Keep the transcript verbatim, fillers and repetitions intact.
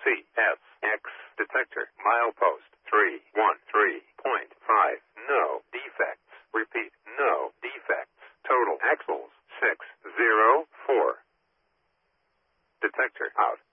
C S X detector milepost three one three point five. No defects. Repeat, no defects. Total axles six zero four. Detector out.